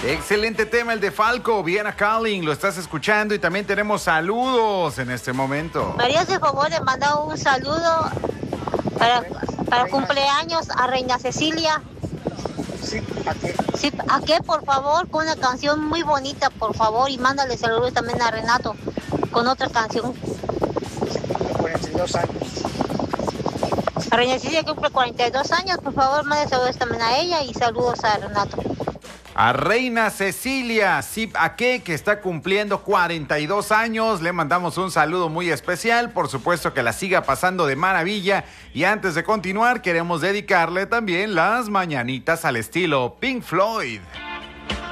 Excelente tema el de Falco, Vienna Calling, lo estás escuchando y también tenemos saludos en este momento. ¿Me harías el favor de mandar un saludo para cumpleaños a Reina Cecilia? Sí, ¿a qué? Sí, ¿a qué, por favor? Con una canción muy bonita, por favor, y mándale saludos también a Renato con otra canción. 42 años. A Reina Cecilia que cumple 42 años, por favor, mande saludos también a ella y saludos a Renato. A Reina Cecilia Zip Aque, que está cumpliendo 42 años, le mandamos un saludo muy especial, por supuesto que la siga pasando de maravilla, y antes de continuar queremos dedicarle también las mañanitas al estilo Pink Floyd.